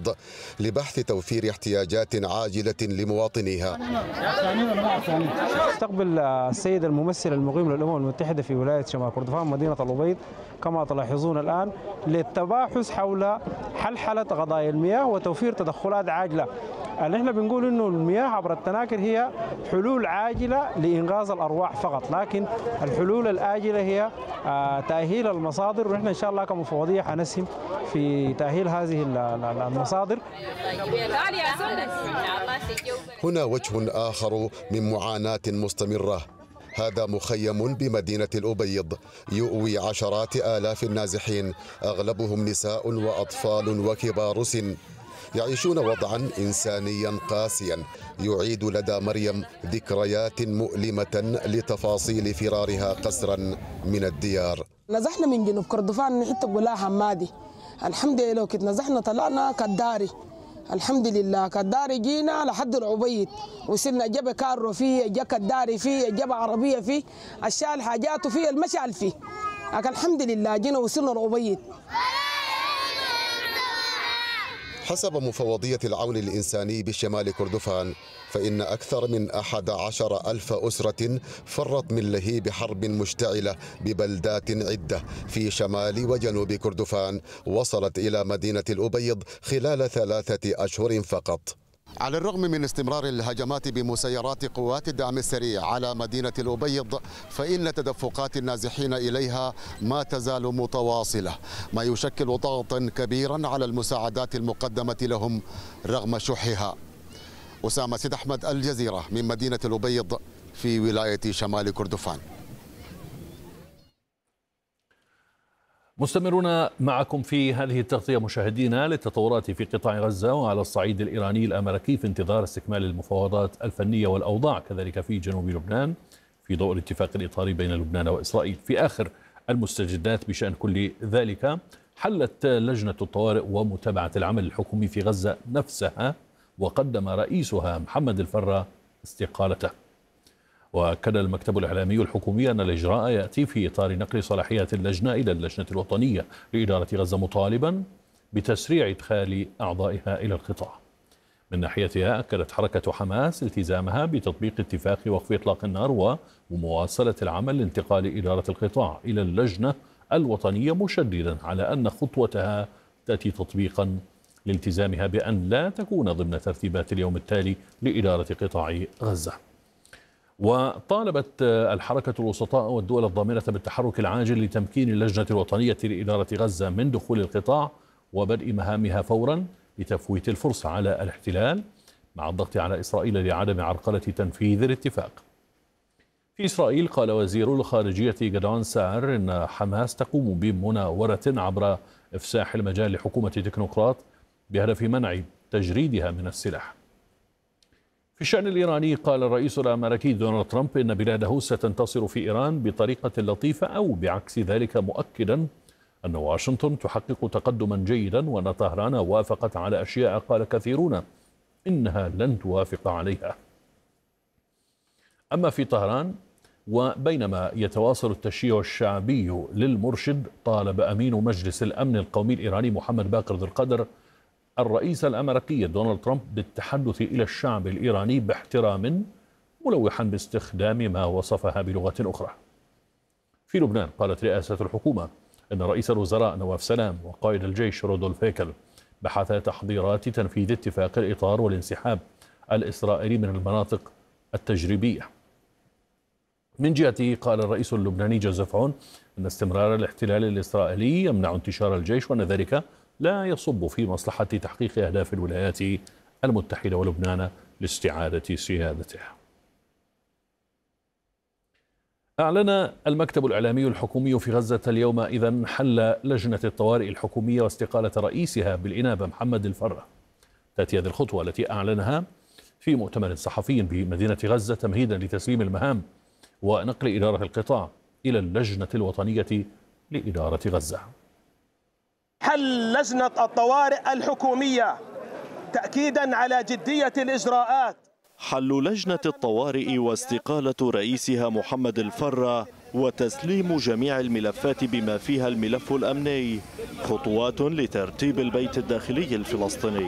الأبيض لبحث توفير احتياجات عاجلة لمواطنيها. استقبل السيد الممثل المقيم للأمم المتحدة في ولاية شمال كردفان مدينة الأبيض كما تلاحظون الآن للتباحث حول حلحلة قضايا المياه وتوفير تدخلات عاجلة. احنا بنقول انه المياه عبر التناكر هي حلول عاجله لانقاذ الارواح فقط، لكن الحلول الاجله هي تاهيل المصادر، ونحن ان شاء الله كمفوضيه حنسهم في تاهيل هذه المصادر. هنا وجه آخر من معاناة مستمرة. هذا مخيم بمدينة الأبيض يؤوي عشرات آلاف النازحين، أغلبهم نساء وأطفال وكبار سن، يعيشون وضعا إنسانيا قاسيا يعيد لدى مريم ذكريات مؤلمة لتفاصيل فرارها قسرا من الديار. نزحنا من جنوب كردفان حتى قولها حمادي، الحمد لله كنت نزحنا طلعنا كداري، الحمد لله كداري جينا لحد العبيد وصلنا جاب كارو فيه، جا كداري فيه، جاب عربية فيه، الشال حاجاته فيه، المشعل فيه، لكن الحمد لله جينا وصلنا العبيد. حسب مفوضية العون الإنساني بشمال كردفان فإن أكثر من 11,000 أسرة فرت من لهيب حرب مشتعلة ببلدات عدة في شمال وجنوب كردفان وصلت إلى مدينة الأبيض خلال 3 أشهر فقط. على الرغم من استمرار الهجمات بمسيرات قوات الدعم السريع على مدينة الأبيض فإن تدفقات النازحين إليها ما تزال متواصلة، ما يشكل ضغطا كبيرا على المساعدات المقدمة لهم رغم شحها. أسامة سيد أحمد، الجزيرة، من مدينة الأبيض في ولاية شمال كردفان. مستمرون معكم في هذه التغطية مشاهدينا للتطورات في قطاع غزة وعلى الصعيد الإيراني الأمريكي في انتظار استكمال المفاوضات الفنية والأوضاع كذلك في جنوب لبنان في ضوء الاتفاق الإطاري بين لبنان وإسرائيل. في آخر المستجدات بشأن كل ذلك حلت لجنة الطوارئ ومتابعة العمل الحكومي في غزة نفسها وقدم رئيسها محمد الفرة استقالته. وأكد المكتب الإعلامي الحكومي أن الإجراء يأتي في إطار نقل صلاحيات اللجنة إلى اللجنة الوطنية لإدارة غزة مطالبا بتسريع إدخال أعضائها إلى القطاع. من ناحيتها أكدت حركة حماس التزامها بتطبيق اتفاق وقف إطلاق النار ومواصلة العمل لانتقال إدارة القطاع إلى اللجنة الوطنية، مشددا على أن خطوتها تأتي تطبيقا لالتزامها بأن لا تكون ضمن ترتيبات اليوم التالي لإدارة قطاع غزة. وطالبت الحركة الوسطاء والدول الضامنة بالتحرك العاجل لتمكين اللجنة الوطنية لإدارة غزة من دخول القطاع وبدء مهامها فورا لتفويت الفرصة على الاحتلال، مع الضغط على إسرائيل لعدم عرقلة تنفيذ الاتفاق. في إسرائيل قال وزير الخارجية جدعون سعر إن حماس تقوم بمناورة عبر إفساح المجال لحكومة تكنوقراط بهدف منع تجريدها من السلاح. في الشأن الإيراني قال الرئيس الأمريكي دونالد ترامب إن بلاده ستنتصر في إيران بطريقة لطيفة أو بعكس ذلك، مؤكدا أن واشنطن تحقق تقدما جيدا وأن طهران وافقت على أشياء قال كثيرون إنها لن توافق عليها. أما في طهران وبينما يتواصل التشييع الشعبي للمرشد، طالب أمين مجلس الأمن القومي الإيراني محمد باقر ذو القدر الرئيس الأمريكي دونالد ترامب بالتحدث إلى الشعب الإيراني باحترام، ملوحا باستخدام ما وصفها بلغة أخرى. في لبنان قالت رئاسة الحكومة أن رئيس الوزراء نواف سلام وقائد الجيش رودولف هيكل بحث تحضيرات تنفيذ اتفاق الإطار والانسحاب الإسرائيلي من المناطق التجريبية. من جهته قال الرئيس اللبناني جوزيف عون أن استمرار الاحتلال الإسرائيلي يمنع انتشار الجيش وأن ذلك لا يصب في مصلحة تحقيق أهداف الولايات المتحدة ولبنان لاستعادة سيادته. أعلن المكتب الإعلامي الحكومي في غزة اليوم إذن حل لجنة الطوارئ الحكومية واستقالة رئيسها بالإنابة محمد الفرة. تأتي هذه الخطوة التي أعلنها في مؤتمر صحفي بمدينة غزة تمهيدا لتسليم المهام ونقل إدارة القطاع إلى اللجنة الوطنية لإدارة غزة. حل لجنة الطوارئ الحكومية تأكيدا على جدية الإجراءات. حل لجنة الطوارئ واستقالة رئيسها محمد الفرة وتسليم جميع الملفات بما فيها الملف الأمني خطوات لترتيب البيت الداخلي الفلسطيني.